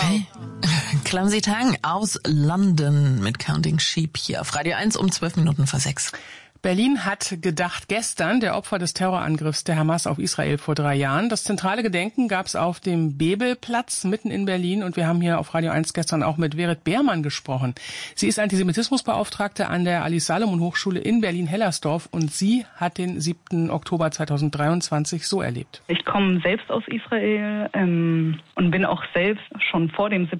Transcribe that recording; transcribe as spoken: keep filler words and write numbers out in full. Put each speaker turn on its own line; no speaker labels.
Okay. Clumsy Tang aus London mit Counting Sheep hier auf Radio eins um zwölf Minuten vor sechs.
Berlin hat gedacht gestern der Opfer des Terrorangriffs der Hamas auf Israel vor drei Jahren. Das zentrale Gedenken gab es auf dem Bebelplatz mitten in Berlin und wir haben hier auf Radio eins gestern auch mit Verit Beermann gesprochen. Sie ist Antisemitismusbeauftragte an der Alice-Salomon-Hochschule in Berlin-Hellersdorf und sie hat den siebten Oktober zweitausenddreiundzwanzig so erlebt.
Ich komme selbst aus Israel ähm, und bin auch selbst schon vor dem